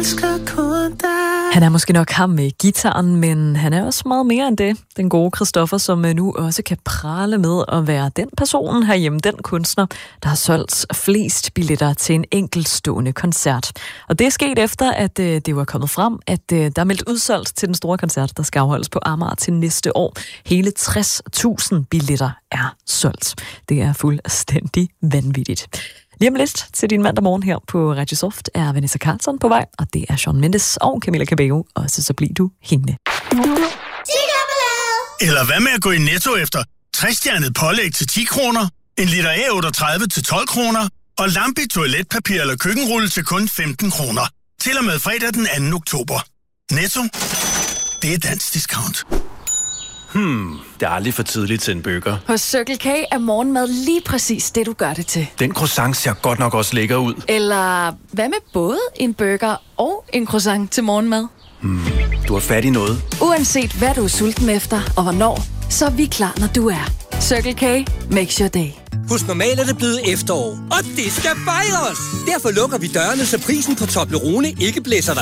Han er måske nok ham med guitaren, men han er også meget mere end det. Den gode Christoffer, som nu også kan prale med at være den person herhjemme, den kunstner, der har solgt flest billetter til en enkeltstående koncert. Og det er sket efter, at det var kommet frem, at der er meldt udsolgt til den store koncert, der skal afholdes på Amager til næste år. Hele 60.000 billetter er solgt. Det er fuldstændig vanvittigt. Lige om lidt til din mandag morgen her på Radio Soft er Vanessa Carlson på vej, og det er Shawn Mendes og Camilla Cabello, og så bliver du hængende. Eller hvad med at gå i Netto efter 60-stjernet pålæg til 10 kroner, en liter A38 til 12 kroner, og Lambi toiletpapir eller køkkenrulle til kun 15 kroner. Til og med fredag den 2. oktober. Netto, det er dansk discount. Det er aldrig for tidligt til en burger. Hos Circle K er morgenmad lige præcis det, du gør det til. Den croissant ser godt nok også lækker ud. Eller hvad med både en burger og en croissant til morgenmad? Du har fat i noget. Uanset hvad du er sulten efter og hvornår, så er vi klar, når du er. Circle K makes your day. Husk, normalt er det blevet efterår, og det skal fejres! Derfor lukker vi dørene, så prisen på Toblerone ikke blæser dig